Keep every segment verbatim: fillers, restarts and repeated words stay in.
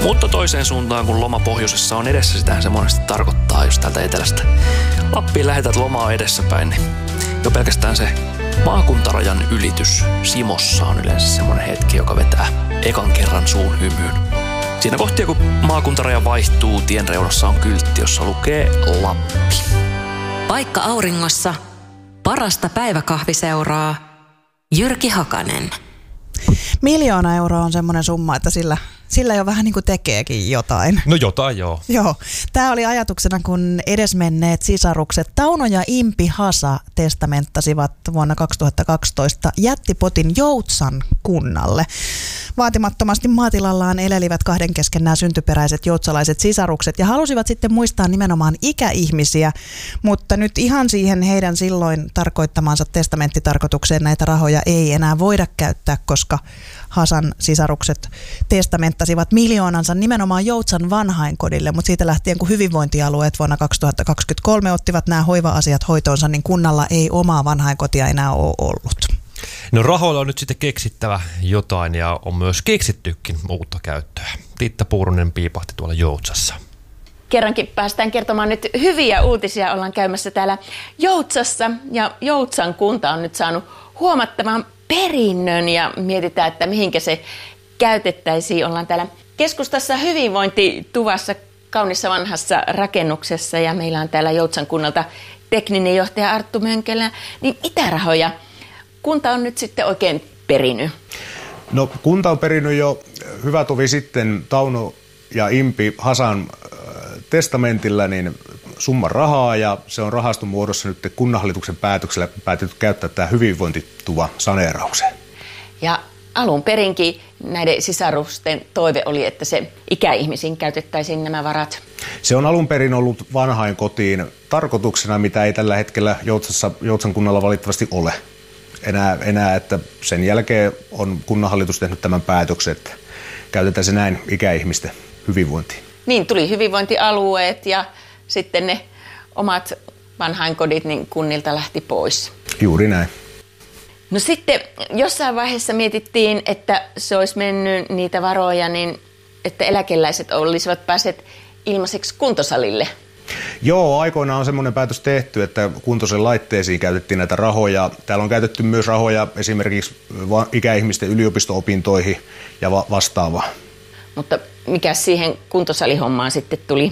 Mutta toiseen suuntaan, kun loma pohjoisessa on edessä, sitähän se monesti tarkoittaa just täältä etelästä. Lappiin lähetät lomaa edessäpäin, niin jo pelkästään se maakuntarajan ylitys Simossa on yleensä semmoinen hetki, joka vetää ekan kerran suun hymyyn. Siinä kohtia, kun maakuntaraja vaihtuu, tien reunassa on kyltti, jossa lukee Lappi. Paikka auringossa, parasta päiväkahviseuraa, Jyrki Hakanen. Miljoona euroa on semmoinen summa, että sillä, sillä jo vähän niin kuin tekeekin jotain. No jotain, joo. Joo. Tämä oli ajatuksena, kun edesmenneet sisarukset Tauno ja Impi Hasa testamenttasivat vuonna kaksituhattakaksitoista jättipotin Joutsan kunnalle. Vaatimattomasti maatilallaan elelivät kahden kesken nämä syntyperäiset joutsalaiset sisarukset ja halusivat sitten muistaa nimenomaan ikäihmisiä, mutta nyt ihan siihen heidän silloin tarkoittamansa testamenttitarkoitukseen näitä rahoja ei enää voida käyttää, koska Hasan sisarukset testamenttasivat miljoonansa nimenomaan Joutsan vanhainkodille, mutta siitä lähtien kun hyvinvointialueet vuonna kaksituhattakaksikymmentäkolme ottivat nämä hoiva-asiat hoitoonsa, niin kunnalla ei omaa vanhainkotia enää ole ollut. No rahoilla on nyt sitten keksittävä jotain ja on myös keksittykin uutta käyttöä. Titta Puurunen piipahti tuolla Joutsassa. Kerrankin päästään kertomaan nyt hyviä uutisia. Ollaan käymässä täällä Joutsassa ja Joutsan kunta on nyt saanut huomattavan perinnön ja mietitään, että mihinkä se käytettäisiin. Ollaan täällä keskustassa hyvinvointituvassa kaunissa vanhassa rakennuksessa ja meillä on täällä Joutsan kunnalta tekninen johtaja Arttu Mönkälä. Niin mitä rahoja kunta on nyt sitten oikein perinyt? No kunta on perinyt jo hyvä tovi sitten Tauno ja Impi Hasan testamentilla niin summan rahaa ja se on rahaston muodossa nyt kunnanhallituksen päätöksellä päätetty käyttää tämä hyvinvointituva saneeraukseen. Ja alun perinkin näiden sisarusten toive oli, että se ikäihmisiin käytettäisiin nämä varat. Se on alun perin ollut vanhainkotiin tarkoituksena, mitä ei tällä hetkellä Joutsassa, Joutsan kunnalla valitettavasti ole. Enää, enää, että sen jälkeen on kunnanhallitus tehnyt tämän päätöksen, että käytetään se näin ikäihmisten hyvinvointiin. Niin, tuli hyvinvointialueet ja sitten ne omat vanhainkodit niin kunnilta lähti pois. Juuri näin. No sitten jossain vaiheessa mietittiin, että se olisi mennyt niitä varoja, niin että eläkeläiset olisivat päässeet ilmaiseksi kuntosalille. Joo, aikoinaan on semmoinen päätös tehty, että kuntoisen laitteisiin käytettiin näitä rahoja. Täällä on käytetty myös rahoja esimerkiksi ikäihmisten yliopisto-opintoihin ja va- vastaavaa. Mutta mikä siihen kuntosalihommaan sitten tuli?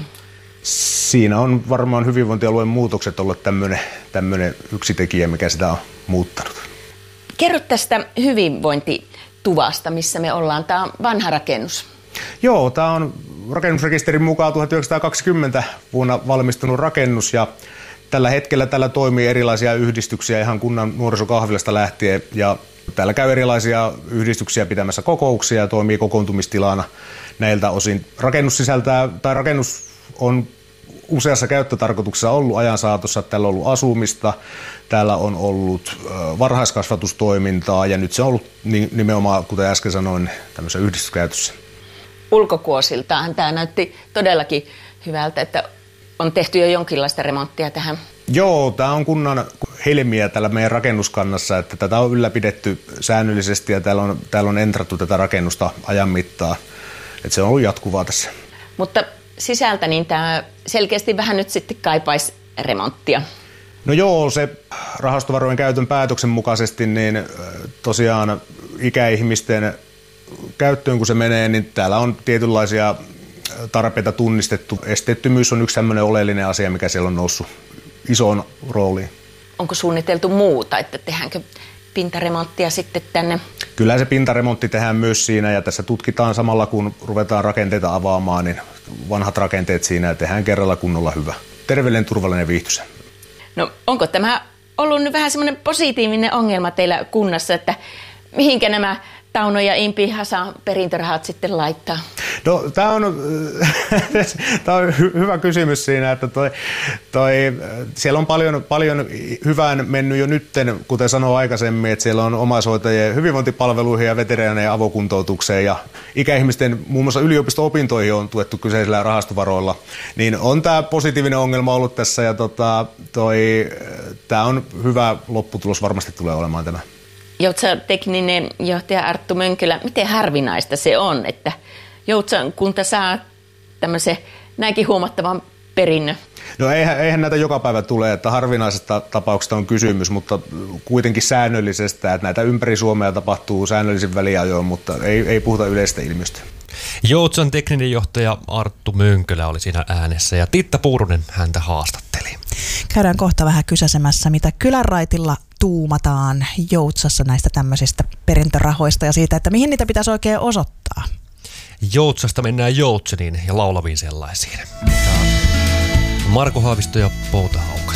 Siinä on varmaan hyvinvointialueen muutokset ollut tämmöinen, tämmöinen yksi tekijä, mikä sitä on muuttanut. Kerro tästä hyvinvointituvasta, missä me ollaan. Tämä on vanha rakennus. Joo, tämä on rakennusrekisterin mukaan tuhatyhdeksänsataakaksikymmentä vuonna valmistunut rakennus ja tällä hetkellä täällä toimii erilaisia yhdistyksiä ihan kunnan nuorisokahvilasta lähtien ja täällä käy erilaisia yhdistyksiä pitämässä kokouksia ja toimii kokoontumistilana näiltä osin. Rakennus sisältää, tai rakennus on useassa käyttötarkoituksessa ollut ajan saatossa. Täällä on ollut asumista, täällä on ollut varhaiskasvatustoimintaa ja nyt se on ollut nimenomaan, kuten äsken sanoin, tämmöisessä yhdistyskäytössä. Ulkokuosiltaan tämä näytti todellakin hyvältä, että on tehty jo jonkinlaista remonttia tähän. Joo, tämä on kunnan helmiä täällä meidän rakennuskannassa, että tätä on ylläpidetty säännöllisesti ja täällä on, täällä on entrattu tätä rakennusta ajan mittaan. Että se on ollut jatkuvaa tässä. Mutta sisältä niin tämä selkeästi vähän nyt sitten kaipaisi remonttia. No joo, se rahastovarojen käytön päätöksen mukaisesti niin tosiaan ikäihmisten käyttöön kun se menee, niin täällä on tietynlaisia tarpeita tunnistettu. Esteettömyys on yksi sellainen oleellinen asia, mikä siellä on noussut isoon rooliin. Onko suunniteltu muuta, että tehdäänkö pintaremonttia sitten tänne? Kyllä se pintaremontti tehdään myös siinä ja tässä tutkitaan samalla kun ruvetaan rakenteita avaamaan, niin vanhat rakenteet siinä ja tehdään kerralla kunnolla hyvä. Terveellinen, turvallinen, viihtyisä. No onko tämä ollut nyt vähän semmoinen positiivinen ongelma teillä kunnassa, että mihinkä nämä Tauno ja Impi Hasan perintörahat sitten laittaa? No tämä on, tää on hy- hyvä kysymys siinä, että toi, toi, siellä on paljon, paljon hyvään mennyt jo nytten, kuten sanoin aikaisemmin, että siellä on omaishoitajien hyvinvointipalveluihin ja veteraanien avokuntoutukseen ja ikäihmisten muun muassa yliopisto-opintoihin on tuettu kyseisillä rahastovaroilla. Niin on tämä positiivinen ongelma ollut tässä ja tota, tämä on hyvä lopputulos varmasti tulee olemaan tämä. Joutsan tekninen johtaja Arttu Mönkälä, miten harvinaista se on, että Joutsan kunta saa tämmöisen näinkin huomattavan perinnön? No eihän, eihän näitä joka päivä tule, että harvinaisesta tapauksesta on kysymys, mutta kuitenkin säännöllisestä, että näitä ympäri Suomea tapahtuu säännöllisin väliajoin, mutta ei, ei puhuta yleistä ilmiöstä. Joutsan tekninen johtaja Arttu Mönkölä oli siinä äänessä ja Titta Puurunen häntä haastatteli. Käydään kohta vähän kysäsemässä, mitä kylänraitilla tuumataan Joutsassa näistä tämmöisistä perintörahoista ja siitä, että mihin niitä pitäisi oikein osoittaa. Joutsasta mennään Joutseniin ja laulaviin sellaisiin. Marko Haavisto ja Pouta Hauka.